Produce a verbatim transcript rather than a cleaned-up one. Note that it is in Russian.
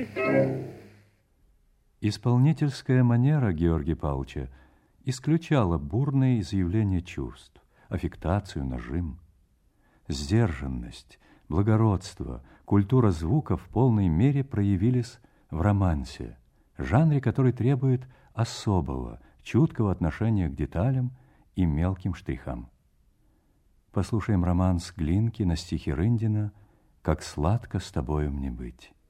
Исполнительская манера Георгия Павловича исключала бурные изъявления чувств, аффектацию, нажим. Сдержанность, благородство, культура звука в полной мере проявились в романсе, жанре, который требует особого, чуткого отношения к деталям и мелким штрихам. Послушаем романс Глинки на стихи Рындина «Как сладко с тобою мне быть».